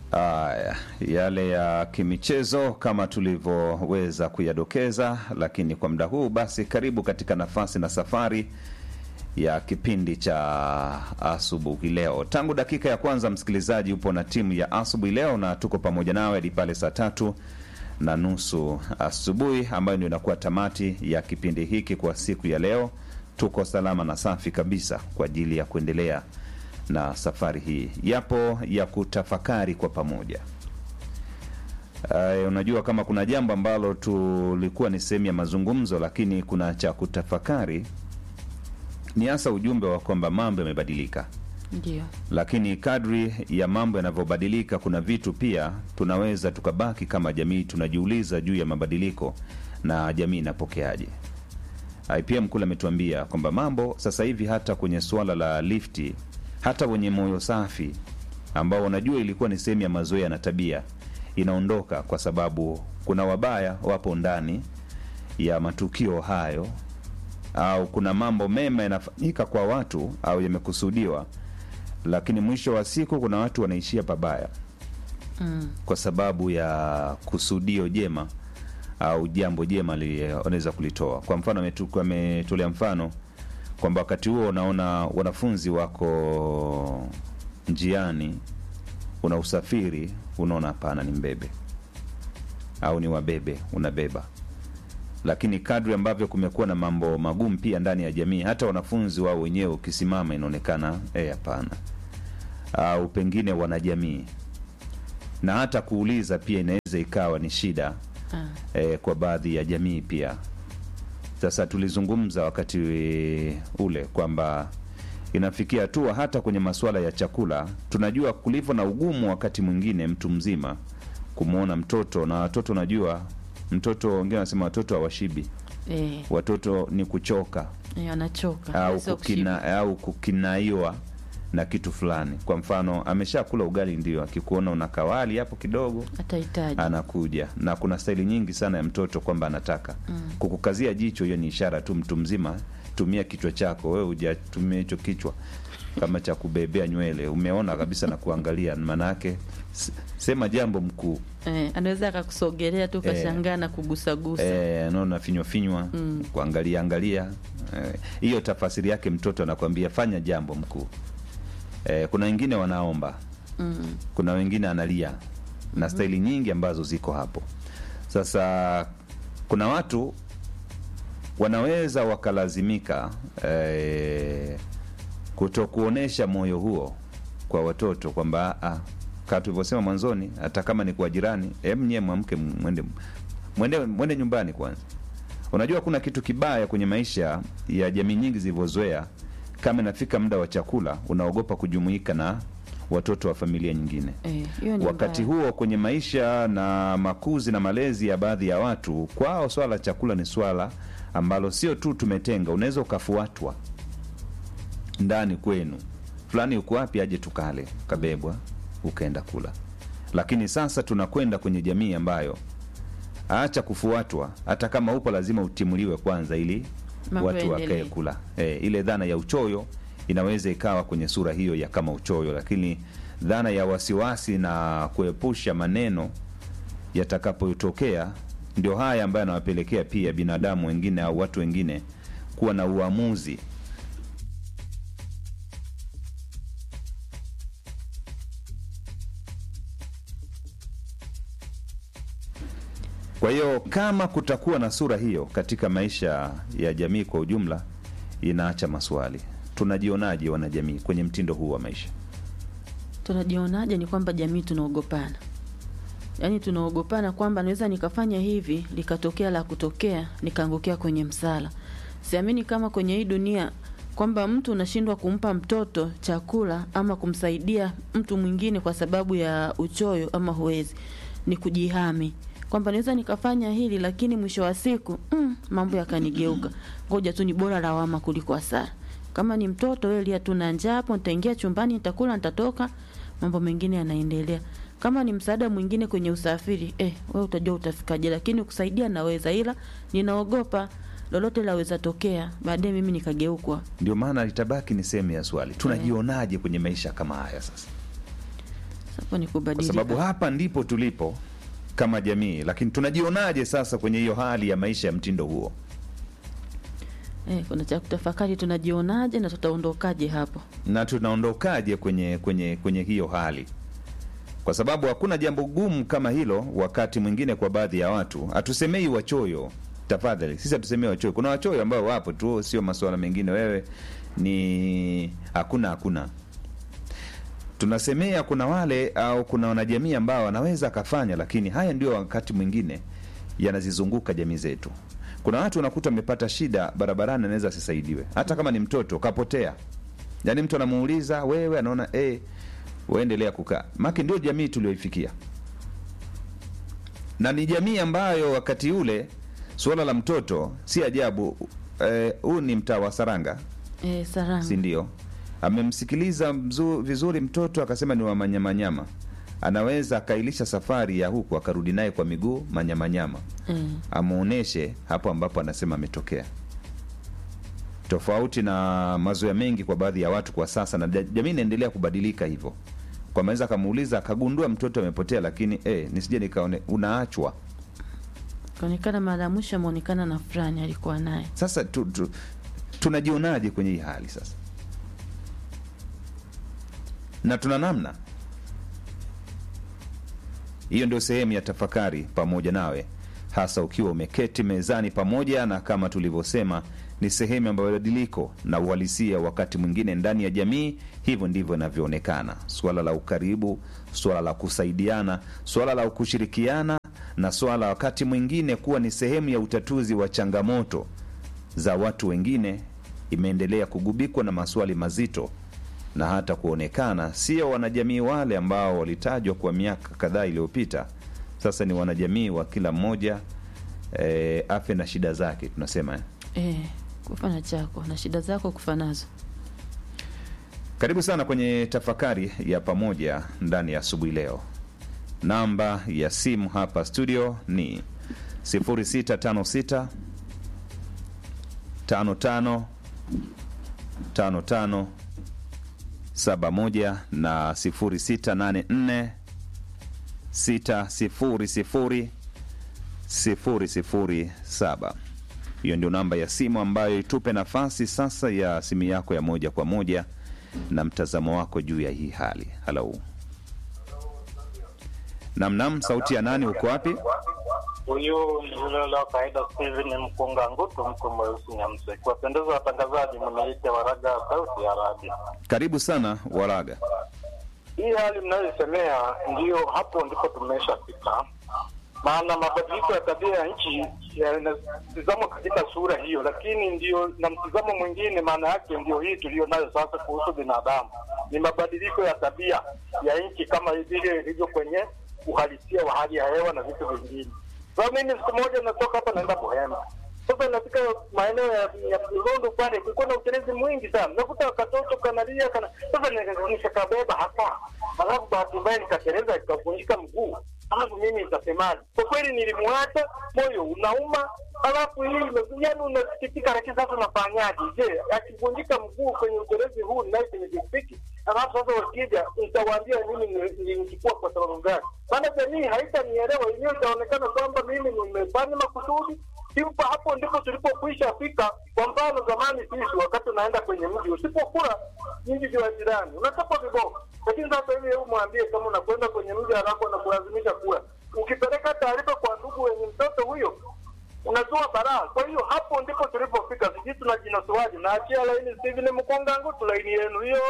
Aya, yale ya kimichezo kama tulivyoweza kuyadokeza, lakini kwa muda huu basi karibu katika nafasi na safari ya kipindi cha asubuhi leo. Tangu dakika ya kwanza msikilizaji upo na timu ya asubuhi leo, na tuko pamoja nawe hadi pale saa 3:30 asubuhi, ambayo ndio inakuwa tamati ya kipindi hiki kwa siku ya leo. Tuko salama na safi kabisa kwa ajili ya kuendelea na safari hii. Yapo ya kutafakari kwa pamoja. Unajua kama kuna jambo ambalo tulikuwa ni sehemu ya mazungumzo, lakini kuna cha kutafakari, ni hasa ujumbe wa kwamba mambo yamebadilika. Ndio. Lakini kadri ya mambo yanavyobadilika, kuna vitu pia tunaweza tukabaki kama jamii tunajiuliza juu ya mabadiliko na jamii inapokeaje. IPM kule ametuambia kwamba mambo sasa hivi hata kwenye suala la lifti, hata wenye moyo safi ambao unajua ilikuwa ni sehemu ya mazoea na tabia, inaondoka kwa sababu kuna wabaya wapo ndani ya matukio hayo, au kuna mambo mema yanafanyika kwa watu au yamekusudiwa, lakini mwisho wa siku kuna watu wanaishia pabaya kwa sababu ya kusudio jema au jambo jema wanaweza kulitoa. Kwa mfano ametolea mfano kwamba wakati huo unaona wanafunzi wako njiani, una usafiri, unaona hapana ni mbebe au ni wabebe, unabeba. Lakini kadri ambavyo kumekuwa na mambo magumu pia ndani ya jamii, hata wanafunzi wao wenyewe ukisimama inaonekana hapana, au pengine wanajamii, na hata kuuliza pia inaweza ikawa ni shida kwa baadhi ya jamii pia. Sasa tulizungumza wakati ule kwamba inafikia hatua hata kwenye masuala ya chakula, tunajua kulivyo na ugumu wakati mwingine mtu mzima kumuona mtoto, na watoto unajua mtoto, wengine wanasema watoto hawashibi. Watoto ni kuchoka. Anachoka. Au kukinaiwa na kitu fulani. Kwa mfano ameshakula ugali, ndio akikuona una kawali hapo kidogo atahitaji, anakuja. Na kuna staili nyingi sana ya mtoto kwamba anataka kukukazia jicho. Hiyo ni ishara tu mtu mzima, tumia kichwa chako. Wewe hujatumia hicho kichwa kama cha kubebea nywele, umeona kabisa na kuangalia, maana yake sema jambo mkuu. Anaweza akakusogelea tu kashangaa na kugusagusa. Anaona finywa kuangalia. Hiyo tafasiri yake mtoto anakuambia fanya jambo mkuu. Kuna wengine wanaomba. Kuna wengine analia. Na staili nyingi ambazo ziko hapo. Sasa kuna watu wanaweza wakalazimika kutokuonesha moyo huo kwa watoto, kwamba kama tulivyosema mwanzoni, hata kama ni kwa jirani, mnye mwamke mwende nyumbani kwanza. Unajua kuna kitu kibaya kwenye maisha ya jamii nyingi zilivyozoea, kama inafika muda wa chakula unaogopa kujumuika na watoto wa familia nyingine. Wakati huo kwenye maisha na makuzi na malezi ya baadhi ya watu, kwao swala chakula ni swala ambalo sio tu tumetenga. Unaweza ukafuatwa ndani kwenu, fulani uko wapi, aje tukale, kabebwa ukaenda kula. Lakini sasa tunakwenda kwenye jamii ambayo acha kufuatwa, hata kama upo lazima utimuliwe kwanza ili watu wakae kula. Ile dhana ya uchoyo inaweza ikawa kwenye sura hiyo ya kama uchoyo, lakini dhana ya wasiwasi na kuepusha maneno yatakapotokea ndio haya ambayo yanawapelekea pia binadamu wengine au watu wengine kuwa na uamuzi. Kwa hiyo kama kutakuwa na sura hiyo katika maisha ya jamii kwa ujumla, inaacha maswali. Tunajionaje wanajamii kwenye mtindo huu wa maisha? Tunajionaje ni kwamba jamii tunaogopana. Yaani tunaogopana kwamba naweza nikafanya hivi, likatokea la kutokea, nikaangukia kwenye msala. Siamini kama kwenye hii dunia kwamba mtu unashindwa kumpa mtoto chakula ama kumsaidia mtu mwingine kwa sababu ya uchoyo ama huwezi. Ni kujihami. Kwamba naweza nikafanya hili lakini mwisho wa siku mambo yakanigeuka. Ngoja tu ni bora lawama kuliko hasara. Kama ni mtoto wewe lia tu na njaa hapo, nitaingia chumbani, nitakula, nitatoka, mambo mengine yanaendelea. Kama ni msaada mwingine kwenye usafiri, wewe utajua utafikaje, lakini kusaidia naweza, ila ninaogopa lolote laweza tokea baadaye mimi nikageukwa. Ndio maana itabaki ni sehemu ya swali. Tunajionaje kwenye maisha kama haya sasa? Sasa ni Kwa kubadilika. sababu hapa ndipo tulipo kama jamii, lakini tunajionaje sasa kwenye hiyo hali ya maisha ya mtindo huo? Kuna cha kutafakari, tunajionaje na tutaondokaje hapo? Na tunaondokaje kwenye hiyo hali? Kwa sababu hakuna jambo gumu kama hilo wakati mwingine kwa baadhi ya watu. Hatusemei wachoyo, tafadhali. Sisi hatusemei wachoyo. Kuna wachoyo ambao wapo tu, sio masuala mengine. Wewe ni hakuna. Tunasemea kuna wale au kuna wanajamii ambao wanaweza akafanya, lakini haya ndio wakati mwingine yanazizunguka jamii zetu. Kuna watu unakuta wamepata shida barabarani, anaweza asisaidiwe. Hata kama ni mtoto kapotea. Yaani mtu anamuuliza wewe, anaona waendelea kukaa. Maki ndio jamii tulioifikia. Na ni jamii ambayo wakati ule suala la mtoto si ajabu. Huu ni mtaa wa Saranga. Saranga. Si ndio? Amemsikiliza vizuri mtoto, akasema ni wa Manyamanyama. Anaweza akailisha safari ya huku akarudi naye kwa miguu Manyamanyama. Amuoneshe hapo ambapo anasema ametokea. Tofauti na mazoea mengi kwa baadhi ya watu kwa sasa, na jamii inaendelea kubadilika hivyo. Kwa maana akamuuliza akagundua mtoto amepotea, lakini nisije nikaone unaachwa. Kaonekana mara mwisho ameonekana na fulani alikuwa naye. Sasa tunajionaje kwenye hii hali sasa? Na tuna namna. Hiyo ndio sehemu ya tafakari pamoja nawe, hasa ukiwa umeketi mezani pamoja, na kama tulivyosema ni sehemu ya mabadiliko na uhalisia wakati mwingine ndani ya jamii. Hivyo ndivyo inavyoonekana. Swala la ukaribu, swala la kusaidiana, swala la kushirikiana, na swala wakati mwingine kuwa ni sehemu ya utatuzi wa changamoto za watu wengine, imeendelea kugubikwa na maswali mazito, na hata kuonekana sio wanajamii wale ambao walitajwa kwa miaka kadhaa iliyopita. Sasa ni wanajamii wa kila mmoja afe na shida zake, tunasema kufana chako na shida zako kufanazo. Karibu sana kwenye tafakari ya pamoja ndani ya asubuhi leo. Namba ya simu hapa studio ni 0656 55 55 71 na 0684 600 007. Hiyo ndio namba ya simu ambayo itupe nafasi sasa ya simu yako ya moja kwa moja na mtazamo wako juu ya hii hali. Hello. Nam, sauti ya nani, uko wapi? Huyu yule la kaida Steven Mkunga Ngutu, mtu mweusi Nyamse. Kwa pendeza watangazaji, mnaita Waraga sauti ya radio. Karibu sana Waraga. Hii hali mnayosemea ndio hapo ndipo tumeshafika. Maana mabadiliko ya tabia ya nchi yanatazamwa katika sura hiyo, lakini ndio na mtazamo mwingine, maana yake ndio hii tulio nayo sasa kuhusu binadamu. Ni mabadiliko ya tabia ya nchi kama vile ilivyo kwenye uhalisia wa hali ya hewa na vitu vingine. Sasa mimi siku moja natoka hapa naenda Bohema. Sasa nafika maeneo ya Londo pale, kulikuwa na utelezi mwingi sana. Nakuta katoto kanalia sasa nikabeba hapa. Alafu bahati mbaya nikateleza nikavunjika mguu. Alafu mimi nitasemaje? Kwa kweli nilimwacha, moyo unauma. Alafu hii yaani unasikitika, lakini sasa unafanyaje? Je, akivunjika mguu kwenye utelezi huu naye kwenye pikipiki, alafu sasa wakija nitawaambia mimi nilichukua kwa sababu gani? Maana jamii haitanielewa, yenyewe itaonekana kwamba mimi nimefanya makusudi. Simpa hapo ndipo tulipokwisha fika. Kwa mfano zamani sisi wakati unaenda kwenye mji, usipokula mji wa jirani unatapa viboko. Lakini sasa hivi hebu mwambie kama unakwenda kwenye mji alafu anakulazimisha kula. Ukipeleka taarifa kwa ndugu wenye mtoto huyo unazua balaa. Kwa hiyo hapo ndipo tulipofika. Sisi tunajinasuaje? Na achia laini Steven Mkunga Ngutu, laini yenu hiyo.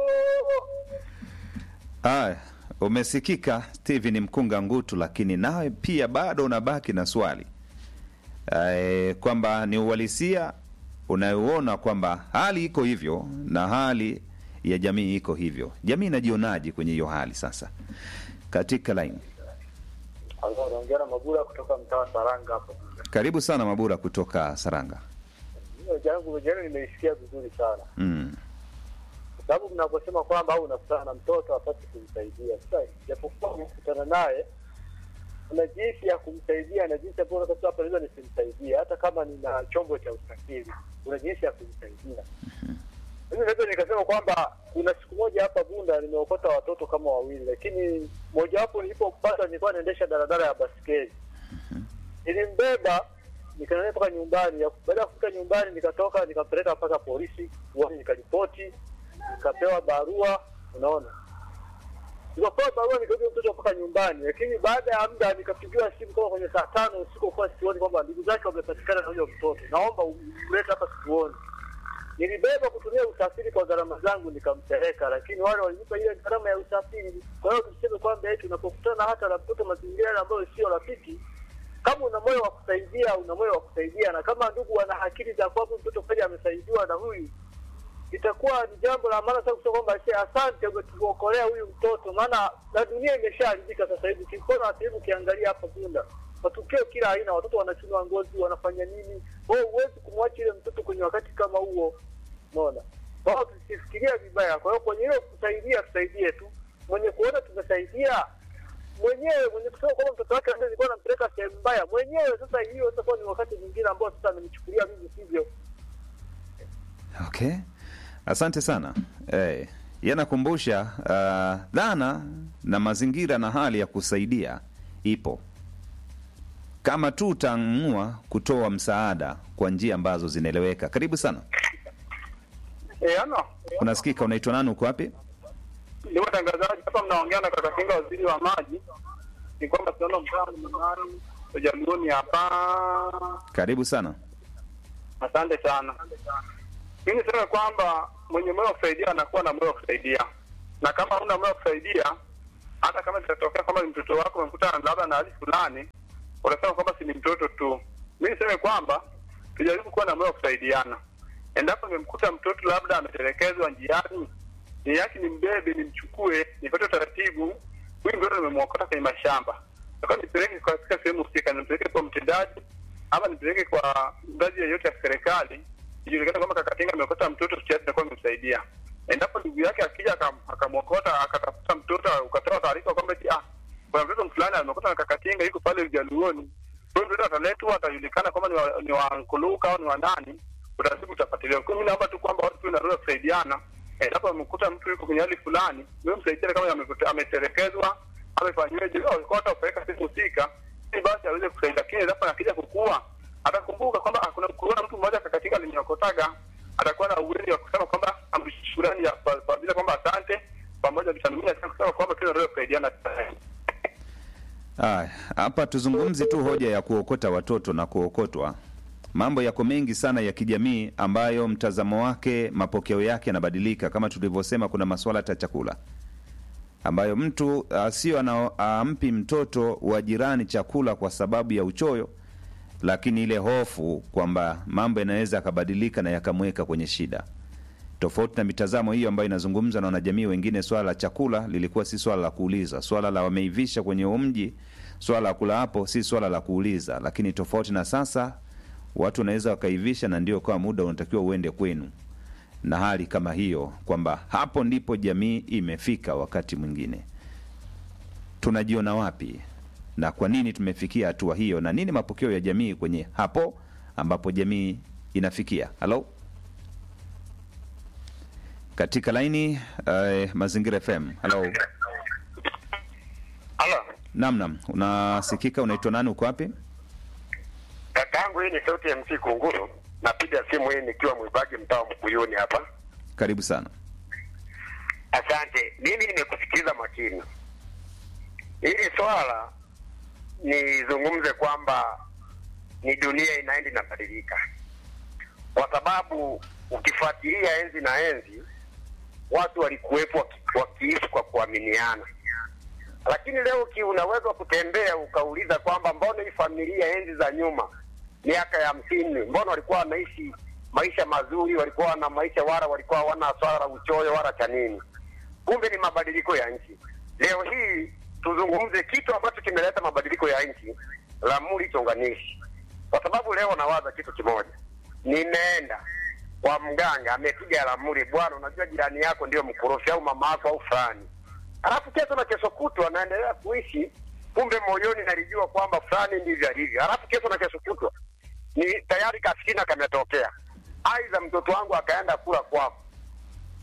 Umesikika Steven Mkunga Ngutu, lakini nawe pia bado unabaki na swali. Kwamba ni uhalisia unayoona kwamba hali iko hivyo na hali ya jamii iko hivyo. Jamii inajionaje kwenye hiyo hali sasa? Katika line. Anaongea Mabura kutoka mtaa Saranga hapo. Karibu sana Mabura kutoka Saranga. Jana nimeisikia vizuri sana. Sababu mnaposema kwamba au unakutana na mtoto apate kumsaidia. Sasa japokuwa unakutana naye kuna jinsi ya kumsaidia na jinsi ambayo unataka hapa naweza nisimsaidie, hata kama nina chombo cha usafiri kuna jinsi ya kumsaidia. Kuna jinsi ya kumsaidia. Sasa mimi siku moja natoka hapa naenda Bohema. Sasa nikafika maeneo ya Londo pale, kulikuwa na utelezi mwingi sana. Nakuta katoto kanalia sasa nikabeba hapa. Alafu bahati mbaya nikateleza nikavunjika mguu. Alafu mimi nitasemaje? Kwa kweli nilimwacha, moyo unauma. Alafu hii yaani unasikitika, lakini sasa unafanyaje? Je, akivunjika mguu kwenye utelezi huu naye kwenye pikipiki, alafu sasa wakija nitawaambia mimi nilichukua kwa sababu gani? Mimi naweza nikasema kwamba kuna siku moja hapa Bunda nimeokota watoto kama wawili, lakini moja wapo nilipopata nilikuwa naendesha daladala ya basikeli. Nilimbeba nikaenda mpaka nyumbani. Baada ya kufika nyumbani nikatoka nikampeleka mpaka polisi, nikaripoti, nikapewa barua, unaona. Nikapewa barua nikarudi mtoto mpaka nyumbani, lakini baada ya muda nikapigiwa simu kama kwenye saa 5 usiku kwa sioni kwamba ndugu zake wamepatikana na huyo mtoto. Naomba umlete hapa sioni. Nilibeba kutumia usafiri kwa gharama zangu nikampeleka, lakini wale walinipa ile gharama ya usafiri. Kwa hiyo tuseme kwamba eti unapokutana hata na mtoto mazingira ambayo sio rafiki, kama una moyo wa kusaidia, una moyo wa kusaidia, na kama ndugu wana akili za kwamba mtoto kweli amesaidiwa na huyu, itakuwa ni jambo la maana sana kusema kwamba asante umetuokolea huyu mtoto, maana na dunia imeshaharibika sasa hivi. Kikona sasa hivi ukiangalia hapa Bunda, matukio kila aina, watoto wanachunwa ngozi, wanafanya nini? Wewe huwezi kumwacha ile mtoto kwenye wakati kama huo. Unaona? Wao tusifikiria vibaya. Kwa hiyo kwenye hilo kusaidia, tusaidie tu. Mwenye kuona tumesaidia, mwenyewe mwenye kusema kwamba mtoto wake ndio alikuwa anampeleka sehemu mbaya, mwenyewe sasa hiyo sasa ni wakati mwingine ambao sasa amenichukulia mimi sivyo. Okay. Asante sana. Yanakumbusha dhana na mazingira na hali ya kusaidia ipo. Kama tu utaamua kutoa msaada kwa njia ambazo zinaeleweka. Karibu sana. Ano. Unasikika, unaitwa nani, uko wapi? Ndio watangazaji hapa, mnaongea na kaka Kinga, waziri wa maji. Ni kwamba tunaona mtaani mnani Jaluoni hapa. Karibu sana. Asante sana. Mimi nasema kwamba mwenye moyo wa kusaidia anakuwa na moyo wa kusaidia. Na kama huna moyo wa kusaidia, hata kama itatokea kama ni mtoto wako umekuta labda na hali fulani, unasema kwamba si ni mtoto tu. Mimi niseme kwamba tujaribu kuwa na moyo wa kusaidiana. Endapo nimemkuta mtoto labda ametelekezwa njiani, ni yake ni mbebe, nimchukue, nipate taratibu. Huyu mtoto nimemwokota kwenye mashamba. Sasa nipeleke katika sehemu husika, nipeleke kwa mtendaji ama nipeleke kwa ngazi yoyote ya serikali. Ijulikane kwamba kaka Kinga amekota mtoto, kiasi kwa kumsaidia. Endapo ndugu yake akija akamwokota akatafuta mtoto, ukatoa taarifa kwamba kuna mtoto fulani amekota na kaka Kinga yuko pale Jaluoni. Huyo mtoto ataletwa, atajulikana kwamba ni wa Nkuluka au ni wa nani, utaratibu utafuatiliwa. Kwa mimi naomba tu kwamba watu tu wanarudi kusaidiana. Endapo amekuta mtu yuko kwenye hali fulani, wewe msaidie, kama ametelekezwa, amefanyweje, au hata upeleka sisi husika, ili basi aweze kusaidia. Lakini endapo akija kukua, atakumbuka kwamba kuna mtu mmoja kaka Kinga aliniokotaga, atakuwa na uwezo wa kusema kwamba amshukurani kwa vile kwamba asante, pamoja vitamini kusema kwamba tunarudi kusaidiana. Hapa tuzungumzi tu hoja ya kuokota watoto na kuokotwa. Mambo yako mengi sana ya kijamii ambayo mtazamo wake, mapokeo yake yanabadilika. Kama tulivyosema, kuna masuala ya chakula ambayo mtu sio ampi mtoto wa jirani chakula kwa sababu ya uchoyo, lakini ile hofu kwamba mambo yanaweza yakabadilika na yakamweka kwenye shida. Tofauti na mitazamo hiyo ambayo inazungumzwa na wanajamii wengine, swala la chakula lilikuwa si swala la kuuliza. Swala la wameivisha kwenye mji, swala la kula hapo si swala la kuuliza. Lakini tofauti na sasa, watu wanaweza wakaivisha na ndio kwa muda unatakiwa uende kwenu. Na hali kama hiyo, kwamba hapo ndipo jamii imefika. Wakati mwingine tunajiona wapi na kwa nini tumefikia hatua hiyo, na nini mapokeo ya jamii kwenye hapo ambapo jamii inafikia? Hello, katika laini Mazingira FM. Hello. Halo. Naam, unasikika, unaitwa nani, uko wapi? Kakangu, hii ni sauti ya MC Kunguru. Napiga simu hii nikiwa Mwibagi, mtaa Mkuyuni hapa. Karibu sana. Asante. Mimi nimekusikiliza makini. Hili swala nizungumze kwamba ni dunia inaenda inabadilika. Kwa sababu ukifuatilia enzi na enzi, watu walikuwepo wakiishi kwa kuaminiana. Lakini leo unaweza kutembea ukauliza kwamba mbona hii familia enzi za nyuma, miaka ya 50, mbona walikuwa wanaishi maisha mazuri, walikuwa na maisha walikuwa wana swala uchoyo wala cha nini? Kumbe ni mabadiliko ya nchi. Leo hii tuzungumze kitu ambacho kimeleta mabadiliko ya nchi, ramli chonganishi. Kwa sababu leo nawaza kitu kimoja. Nimeenda kwa mganga, amepiga ramli, bwana unajua jirani yako ndio mkorofi au mama yako au fulani. Alafu kesho na kesho kutwa anaendelea kuishi, kumbe moyoni nalijua kwamba fulani ndivyo alivyo. Alafu kesho na kesho kutwa ni tayari kasikina kametokea. Aidha mtoto wangu akaenda kula kwako,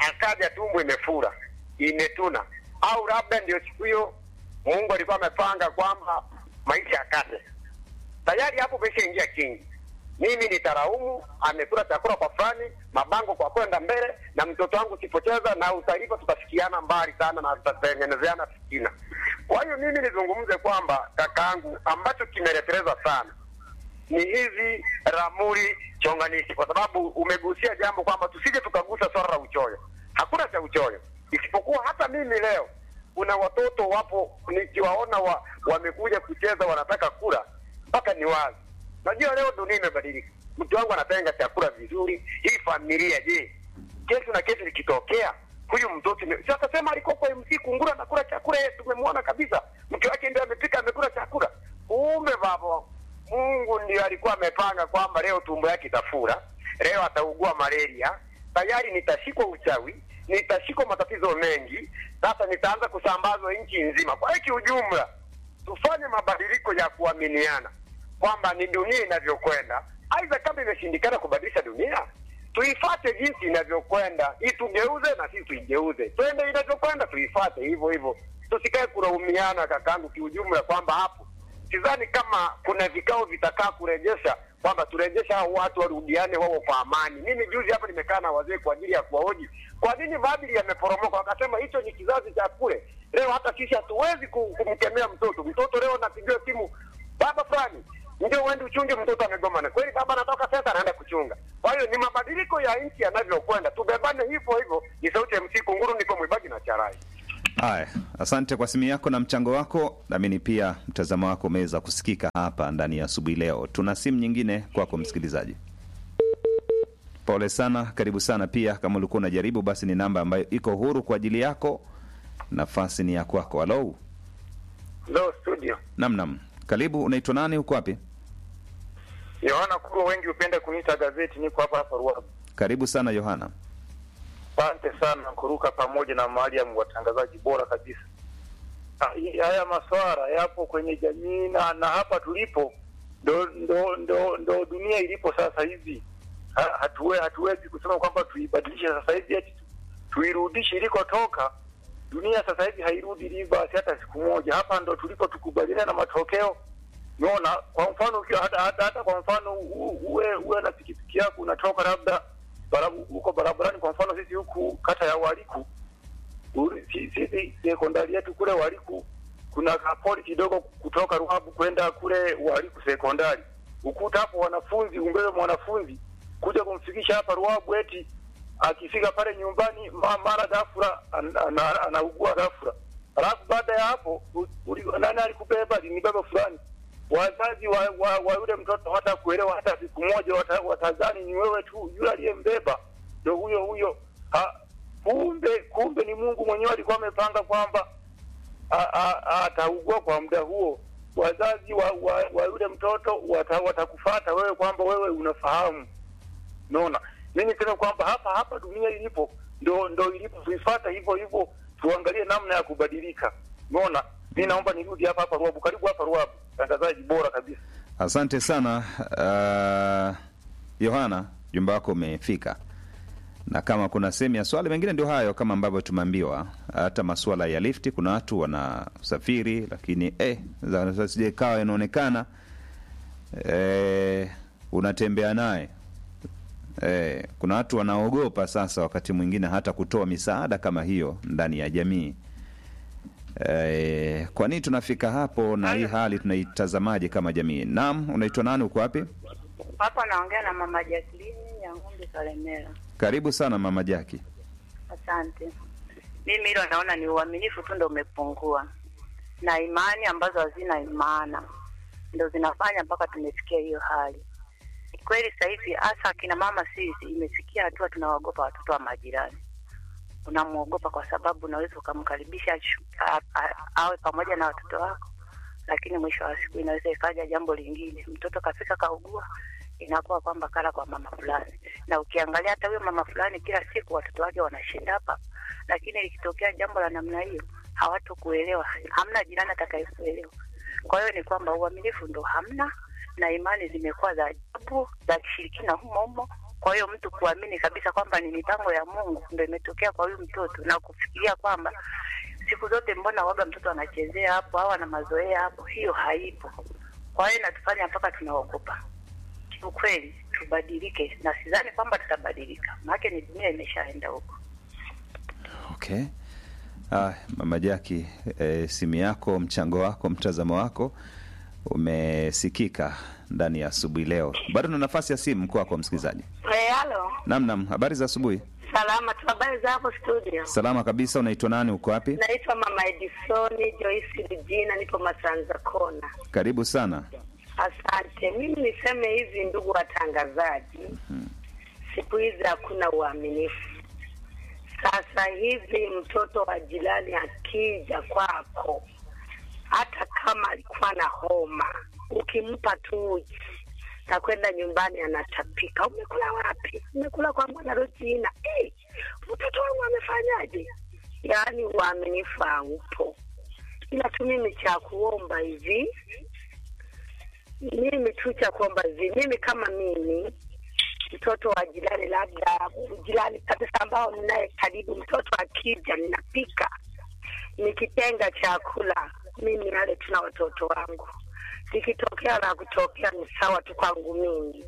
akaja tumbo imefura, imetuna, au labda ndio siku hiyo Mungu alikuwa amepanga kwamba maisha yakate. Tayari hapo umeshaingia kingi. Mimi nitaraumu amekula chakula kwa fulani, mabango kwa kwenda mbele, na mtoto wangu sipocheza na utaifa, tutafikiana mbali sana na tutatengenezeana fitina. Kwa hiyo mimi nizungumze kwamba kakaangu, ambacho kimeleteleza sana ni hizi ramuri chonganishi, kwa sababu umegusia jambo kwamba tusije tukagusa swala la uchoyo. Hakuna cha uchoyo, isipokuwa hata mimi leo kuna watoto wapo nikiwaona wamekuja kucheza wanataka kula mpaka ni wazi. Najua leo dunia imebadilika. Mtu wangu anatenga chakula vizuri. Hii familia je? Kesho na kesho likitokea huyu mtoto si atasema alikuwa kwa MC kungura na kula chakula, tumemwona kabisa. Mke wake ndio amepika amekula chakula. Kumbe baba Mungu ndio alikuwa amepanga kwamba leo tumbo yake itafura, leo ataugua malaria, tayari nitashikwa uchawi, nitashikwa matatizo mengi, sasa nitaanza kusambazwa nchi nzima. Kwa hiyo kiujumla tufanye mabadiliko ya kuaminiana kwamba ni dunia inavyokwenda. Aidha kama imeshindikana kubadilisha dunia, tuifuate jinsi inavyokwenda, itugeuze na sisi tuigeuze. Twende inavyokwenda tuifuate hivyo hivyo. Tusikae kulaumiana kakangu kiujumla kwamba hapo sidhani kama kuna vikao vitakaa kurejesha kwamba turejesha hao watu warudiane wao kwa amani. Mimi juzi hapa nimekaa na wazee kwa ajili ya kuwahoji kwa nini maadili yameporomoka, wakasema hicho ni kizazi cha kule. Leo hata sisi hatuwezi kumkemea mtoto. Mtoto leo anapigiwa simu, baba fulani ndio uende uchunge, mtoto amegoma. Kweli baba anatoka sasa anaenda kuchunga. Kwa hiyo ni mabadiliko ya nchi yanavyokwenda, tubebane hivyo hivyo. Ni sauti ya MC Kunguru, niko Mwibagi na Charai. Haya, asante kwa simu yako na mchango wako. Naamini pia mtazamo wako umeweza kusikika hapa ndani ya asubuhi leo. Tuna simu nyingine kwako msikilizaji. Pole sana, karibu sana pia. Kama ulikuwa unajaribu basi ni namba ambayo iko huru kwa ajili yako. Nafasi ni ya kwako. Hello. Hello studio. Naam. Karibu, unaitwa nani, uko wapi? Yohana Kuro, wengi upenda kuniita gazeti, niko hapa Ruabu. Karibu sana Yohana. Asante sana kuruka pamoja na Mariam, watangazaji bora kabisa. Haya masuala yapo kwenye jamii na hapa tulipo ndo dunia ilipo sasa hivi. Hatuwezi kusema kwamba tuibadilishe sasa hivi eti tuirudishe ilikotoka. Dunia sasa hivi hairudi liva hata siku moja. Hapa ndo tulipo, tukubaliana na matokeo. Unaona, kwa mfano ukiwa hata kwa mfano uwe na pikipiki yako unatoka labda huko barabarani, kwa mfano sisi huku kata ya Waliku, sisi sekondari yetu kule Waliku kuna kapoli kidogo kutoka Ruhabu kwenda kule Waliku sekondari. Ukuta hapo wanafunzi, umbebe mwanafunzi kuja kumfikisha hapa Ruhabu, eti akifika pale nyumbani mara ghafla anaugua ghafla. Alafu baada ya hapo nani alikubeba? Ni baba fulani. Wazazi wa yule mtoto hata kuelewa hata siku moja, watazani ni wewe tu yule aliyembeba ndio huyo. Kumbe ni Mungu mwenyewe alikuwa amepanga kwamba ataugua kwa muda huo. Wazazi wa yule mtoto watakufuata wewe kwamba wewe unafahamu. Unaona, mimi nisema kwamba hapa dunia ilipo ndo ilipo, tuifuata hivyo hivyo, tuangalie namna ya kubadilika. Unaona, mimi naomba nirudi hapa Ruabu. Karibu hapa Ruabu, tangazaji bora kabisa. Asante sana Yohana, jumba wako umefika. Na kama kuna sehemu ya swali mengine ndio hayo, kama ambavyo tumeambiwa, hata masuala ya lifti, kuna watu wanasafiri lakini sije kawa inaonekana unatembea naye. Kuna watu wanaogopa sasa wakati mwingine hata kutoa misaada kama hiyo ndani ya jamii. Kwa nini tunafika hapo na hii hali tunaitazamaje kama jamii? Naam, unaitwa nani, uko wapi? Hapa naongea na Mama Jacqueline ya Ngombe Kalemera. Karibu sana Mama Jackie. Asante. Mimi hilo naona ni uaminifu tu ndio umepungua, na imani ambazo hazina imana ndio zinafanya mpaka tumefikia hiyo hali. Kweli sasa hivi hasa kina mama sisi imefikia hatua tunawaogopa watoto wa majirani. Unamuogopa kwa sababu unaweza ukamkaribisha awe pamoja na watoto wako, lakini mwisho wa siku inaweza ikaja jambo lingine, mtoto kafika kaugua, inakuwa kwamba kala kwa mama fulani. Na ukiangalia hata huyo mama fulani kila siku watoto wake wanashinda hapa, lakini likitokea jambo la namna hiyo hawatokuelewa, hamna jirani atakayekuelewa. Kwa hiyo ni kwamba uaminifu ndo hamna, na imani zimekuwa za ajabu za kishirikina humo Kwa hiyo mtu kuamini kabisa kwamba ni mipango ya Mungu ndio imetokea kwa huyu mtoto na kufikiria kwamba siku zote mbona waga mtoto anachezea hapo au ana mazoea hapo, hiyo haipo. Kwa hiyo inatufanya mpaka tunaogopa. Kiukweli tubadilike, na sidhani kwamba tutabadilika, maana ni dunia imeshaenda huko. Okay. Mama Jackie, simu yako, mchango wako, mtazamo wako umesikika ndani ya asubuhi leo. Bado na nafasi ya simu kwako msikilizaji. Halo. Naam, habari za asubuhi. Salama, habari za hapo studio? Salama kabisa. Unaitwa nani, uko wapi? Naitwa Mama Edisoni Joyce Regina, nipo Masanza Kona. Karibu sana. Asante. Mimi niseme hivi, ndugu watangazaji, siku hizi hakuna uaminifu. Sasa hivi mtoto wa jirani akija kwako, hata kama alikuwa na homa, ukimpa tu uji na kwenda nyumbani anatapika. Umekula wapi? Umekula kwa Mwana Rosina. Mtoto wangu amefanyaje? Yaani uaminifu haupo. Ila tu mimi cha kuomba hivi, mimi kama mimi mtoto wa jirani, labda jirani kabisa ambao ninaye karibu, mtoto akija ninapika, nikitenga chakula mimi yale tuna watoto wangu, ikitokea na kutokea ni sawa tu kwangu mimi.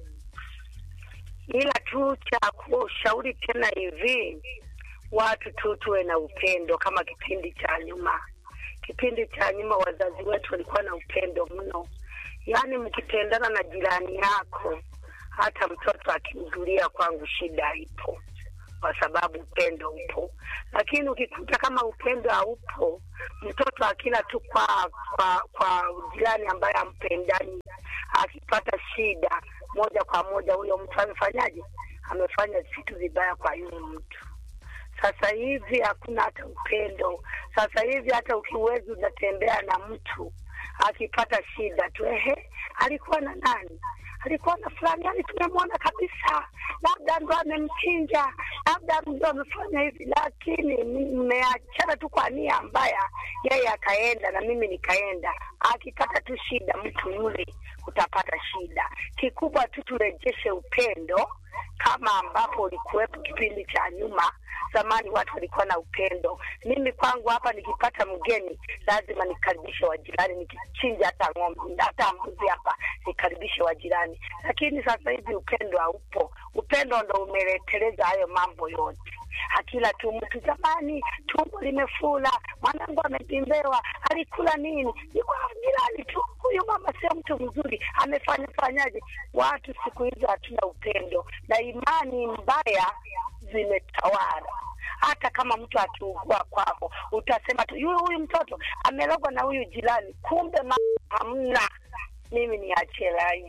Ila tu cha kushauri tena hivi, watu tu tuwe na upendo kama kipindi cha nyuma. Kipindi cha nyuma wazazi wetu walikuwa na upendo mno. Yaani mkipendana na jirani yako, hata mtoto akimzulia kwangu shida ipo, kwa sababu upendo upo. Lakini ukikuta kama upendo haupo, mtoto akila tu kwa jirani ambaye ampendani, akipata shida moja kwa moja huyo mtu amefanyaje? Amefanya vitu vibaya kwa yule mtu. Sasa hivi hakuna hata upendo. Sasa hivi hata ukiwezi unatembea na mtu, akipata shida tu, alikuwa na nani? Alikuwa na fulani, yani tumemwona kabisa, labda ndo amemchinja, labda ndo amefanya hivi. Lakini mmeachana tu kwa nia mbaya, yeye akaenda na mimi nikaenda. Akipata tu shida mtu yule, utapata shida. Kikubwa tu turejeshe upendo kama ambapo ulikuwepo kipindi cha nyuma. Zamani watu walikuwa na upendo. Mimi kwangu hapa nikipata mgeni lazima nikaribishe wajirani, nikichinja hata ng'ombe hata mbuzi hapa nikaribishe wajirani. Lakini sasa hivi upendo haupo. Upendo ndo umeleteleza hayo mambo yote. Hakila tu mtu, zamani tumbo limefula, mwanangu amepimbewa, alikula nini? Ni kwa jirani tu, huyu mama sio mtu mzuri, amefanyaje? Watu siku hizi hatuna upendo na imani mbaya zimetawala. Hata kama mtu akiugua kwako, utasema tu huyu mtoto amelogwa na huyu jirani, kumbe hamna. Mimi niachie lai.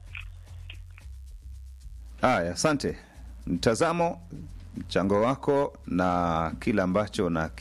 Haya, asante. Mtazamo, mchango wako na kila ambacho na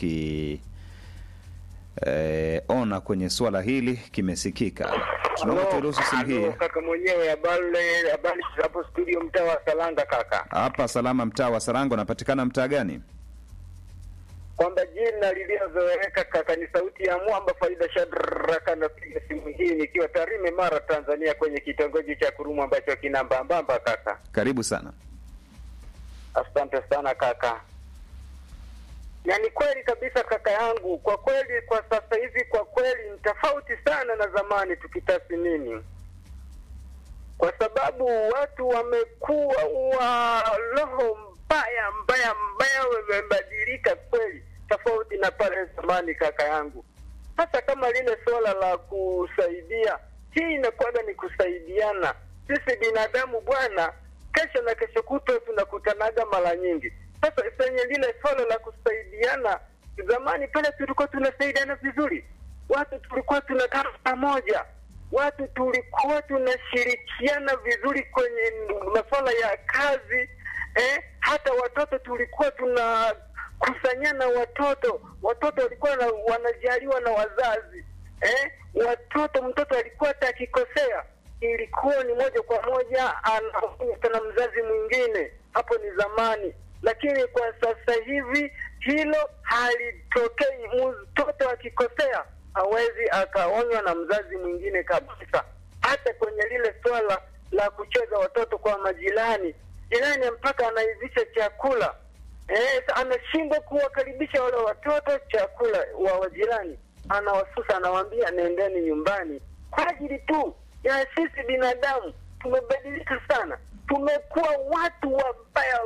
ona kwenye swala hili kimesikika. Tunaomba turuhusu simu hii. Kaka mwenyewe, habari hapo studio, mtaa wa Salanga kaka. Hapa salama, mtaa wa Salanga. Unapatikana mtaa gani? Kwamba jina lililozoeleka kaka ni sauti ya Mwamba Faida Shadraka. Napiga simu hii nikiwa Tarime, Mara, Tanzania, kwenye kitongoji cha Kurumu ambacho kina Mbambamba kaka. Karibu sana. Asante sana kaka. Na ni kweli kabisa kaka yangu, kwa kweli kwa sasa hivi kwa kweli ni tofauti sana na zamani tukitathmini. Kwa sababu watu wamekuwa wa roho mbaya wamebadilika kweli, tofauti na pale zamani kaka yangu. Hata kama lile swala la kusaidia, hii inakuwa ni kusaidiana. Sisi binadamu bwana, kesho na kesho kutwa tunakutanaga mara nyingi. Sasa senye lile swala la kusaidiana, zamani pale tulikuwa tunasaidiana vizuri. Watu tulikuwa tunakaa pamoja. Watu tulikuwa tunashirikiana vizuri kwenye masuala ya kazi. Hata watoto tulikuwa tunakusanyana watoto. Watoto walikuwa wanajaliwa na wazazi. Mtoto alikuwa atakikosea, ilikuwa ni moja kwa moja anaonyesha na mzazi mwingine. Hapo ni zamani. Lakini kwa sasa hivi hilo halitokei. Mtoto akikosea hawezi akaonywa na mzazi mwingine kabisa. Hata kwenye lile swala la kucheza watoto kwa majirani, jirani mpaka anaivisha chakula. Anashindwa kuwakaribisha wale watoto chakula wa jirani. Anawasusa, anawaambia nendeni nyumbani. Kwa ajili tu ya sisi binadamu tumebadilika sana. Tumekuwa watu wabaya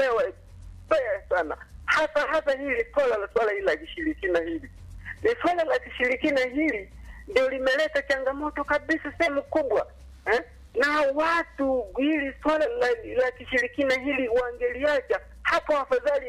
sana. Hasa hili swala hili la kishirikina hili. Swala la kishirikina hili ndio limeleta changamoto kabisa sehemu kubwa. Na watu hili swala la kishirikina hili wangeliacha, hapo afadhali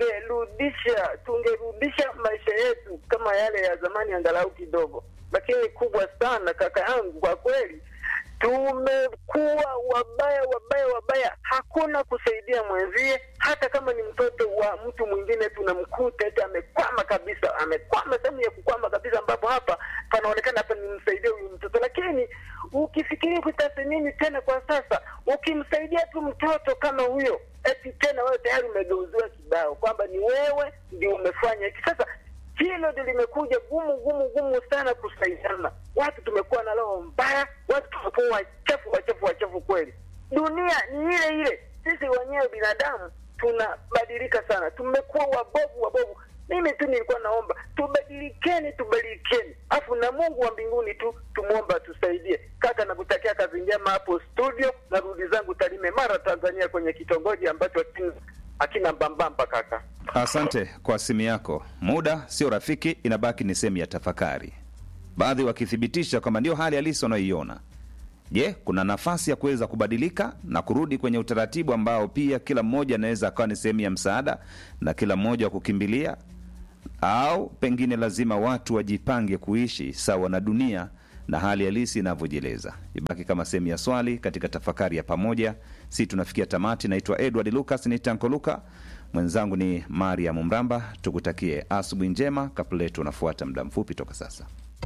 tungerudisha maisha yetu kama yale ya zamani angalau kidogo. Lakini kubwa sana kaka yangu, kwa kweli tumekuwa wabaya. Hakuna kusaidia mwenzie, hata kama ni mtoto wa mtu mwingine tunamkuta eti amekwama kabisa, sehemu ya kukwama kabisa, ambapo hapa panaonekana hapa nimsaidie huyu mtoto. Lakini ukifikiria kutathmini tena kwa sasa, ukimsaidia tu mtoto kama huyo, eti tena wewe tayari umegeuziwa kibao kwamba ni wewe ndio umefanya hiki. Sasa hilo ndio limekuja gumu sana kusaidiana. Watu tumekuwa na roho mbaya, watu tumekuwa wachafu kweli. Dunia ni ile. Sisi wenyewe binadamu tunabadilika sana. Tumekuwa wabovu. Mimi tu nilikuwa naomba tubadilikeni. Afu na Mungu wa mbinguni tu tumuomba tusaidie. Kaka, nakutakia kazi njema hapo studio, na rudi zangu Tarime Mara Tanzania, kwenye kitongoji ambacho hakina mbambamba kaka. Asante kwa simu yako. Muda sio rafiki, inabaki ni sehemu ya tafakari. Baadhi wakithibitisha kwamba ndio hali halisi wanaoiona. Je, kuna nafasi ya kuweza kubadilika na kurudi kwenye utaratibu ambao pia kila mmoja anaweza akawa ni sehemu ya msaada na kila mmoja wa kukimbilia? Au pengine lazima watu wajipange kuishi sawa na dunia na hali halisi inavyojieleza? Ibaki kama sehemu ya swali katika tafakari ya pamoja. Si tunafikia tamati. Naitwa Edward Lucas, ni Tanko Luka. Mwenzangu ni Maria Mumramba. Tukutakie asubuhi njema. Kabla yetu unafuata muda mfupi toka sasa.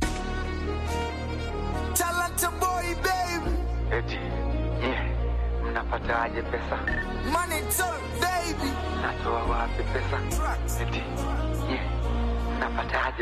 Talanta boy baby. Eti, mnapata aje pesa? Money talk baby. Natoa wapi pesa? Tracks. Eti, mnapata aje